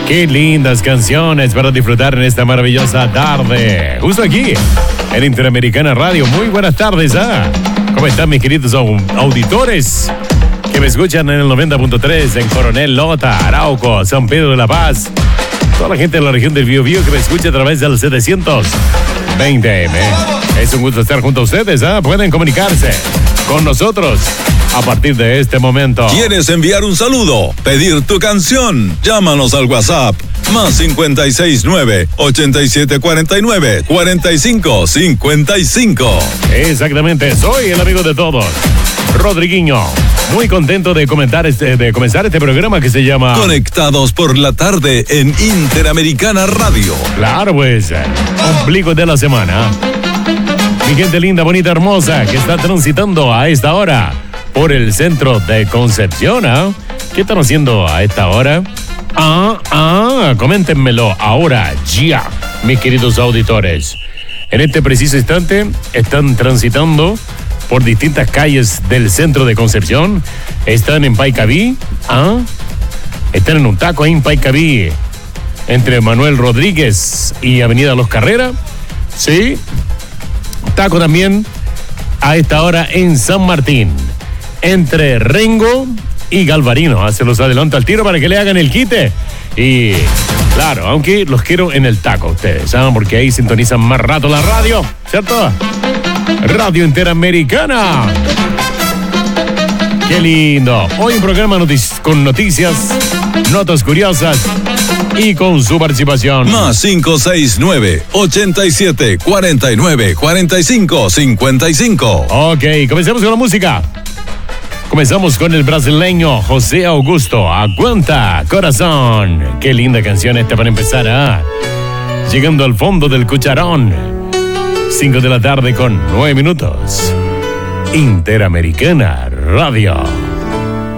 Qué lindas canciones para disfrutar en esta maravillosa tarde. Justo aquí, en Interamericana Radio. Muy buenas tardes, ¿Cómo están mis queridos auditores? Que me escuchan en el 90.3 en Coronel Lota, Arauco, San Pedro de la Paz. Toda la gente de la región del Biobío que me escucha a través del 720M. Es un gusto estar junto a ustedes, Pueden comunicarse con nosotros a partir de este momento. ¿Quieres enviar un saludo? ¿Pedir tu canción? Llámanos al WhatsApp más 569-8749-4555. Exactamente, soy el amigo de todos, Rodriguinho. Muy contento de comenzar este programa que se llama Conectados por la tarde en Interamericana Radio. Claro, pues, ombligo de la semana. Mi gente linda, bonita, hermosa, que está transitando a esta hora por el centro de Concepción, ¿Qué están haciendo a esta hora? Coméntenmelo ahora, ya, mis queridos auditores. En este preciso instante están transitando por distintas calles del centro de Concepción. Están en Paicaví, Están en un taco ahí en Paicaví, entre Manuel Rodríguez y Avenida Los Carrera. Sí, taco también a esta hora en San Martín, entre Rengo y Galvarino. Se los adelanto al tiro para que le hagan el quite. Y claro, aunque los quiero en el taco ustedes, porque ahí sintonizan más rato la radio, ¿cierto? Radio Interamericana. Qué lindo. Hoy un programa con noticias, notas curiosas y con su participación. Más 569-8749-4555. Ok, comencemos con la música. Comenzamos con el brasileño José Augusto, Aguanta Corazón. Qué linda canción esta para empezar, Llegando al fondo del cucharón. 5 de la tarde con 9 minutos. Interamericana Radio.